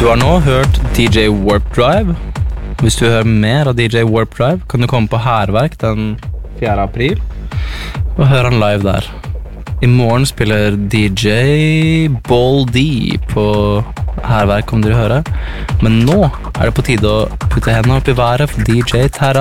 Du har nå hørt DJ Warp Drive. Hvis du hører mer av DJ Warp Drive, kan du komme på Hærverk den 4. april og høre han live der. I morgen spiller DJ Ball D på Hærverk, om dere hører. Men nå er det på tide å putte hendene opp i været for DJ Terra.